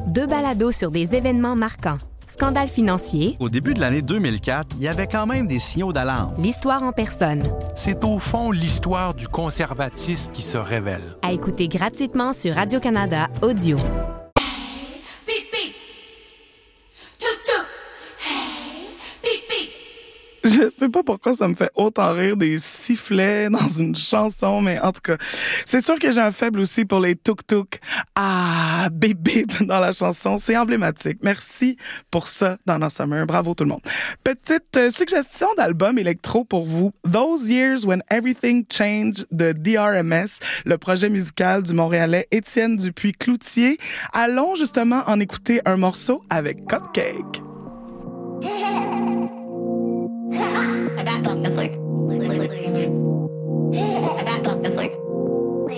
2 balados sur des événements marquants. Scandale financier. Au début de l'année 2004, il y avait quand même des signaux d'alarme. L'histoire en personne. C'est au fond l'histoire du conservatisme qui se révèle. À écouter gratuitement sur Radio-Canada Audio. Je sais pas pourquoi ça me fait autant rire des sifflets dans une chanson, mais en tout cas, c'est sûr que j'ai un faible aussi pour les tuk-tuk. Ah, bip bip dans la chanson, c'est emblématique. Merci pour ça dans No Summer. Bravo tout le monde. Petite suggestion d'album électro pour vous. Those Years When Everything Changed de DRMS, le projet musical du Montréalais Étienne Dupuis-Cloutier. Allons justement en écouter un morceau avec Cupcake.